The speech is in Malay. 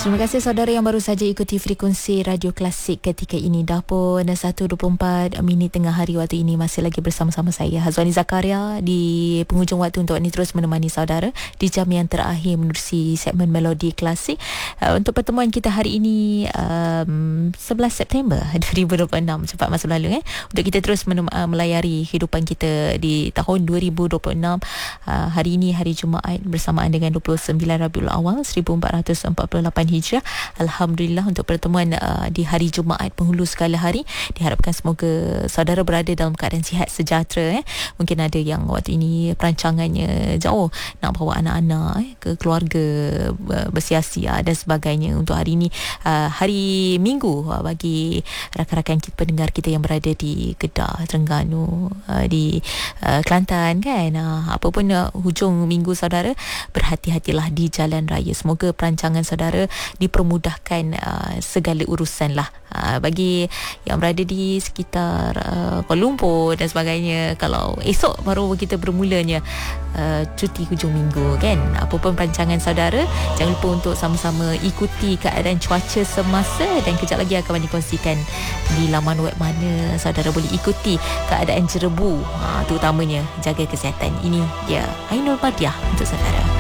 Terima kasih saudara yang baru saja ikuti frekuensi Radio Klasik ketika ini. Dah pun 1.24 minit tengah hari waktu ini. Masih lagi bersama-sama saya Hazwani Zakaria di penghujung waktu untuk ini terus menemani saudara di jam yang terakhir menerusi segmen Melodi Klasik. Untuk pertemuan kita hari ini 11 September 2026, cepat masa lalu untuk kita terus melayari kehidupan kita di tahun 2026. Hari ini hari Jumaat bersamaan dengan 29 Rabiul Awal 1448 Hijrah. Alhamdulillah untuk pertemuan di hari Jumaat penghulu segala hari. Diharapkan semoga saudara berada dalam keadaan sihat sejahtera. Mungkin ada yang waktu ini perancangannya jauh, nak bawa anak-anak ke keluarga bersia-sia dan sebagainya. Untuk hari ini hari Minggu bagi rakan-rakan kita, pendengar kita yang berada di Kedah, Terengganu, di Kelantan kan. Apa pun hujung minggu saudara, berhati-hatilah di jalan raya. Semoga perancangan saudara dipermudahkan segala urusan lah. Bagi yang berada di sekitar Kuala Lumpur dan sebagainya, kalau esok baru kita bermulanya cuti hujung minggu kan. Apa pun perancangan saudara, jangan lupa untuk sama-sama ikuti keadaan cuaca semasa, dan kejap lagi akan dikongsikan di laman web mana saudara boleh ikuti keadaan jerebu, terutamanya jaga kesihatan. Ini dia Ainul Madiah untuk saudara.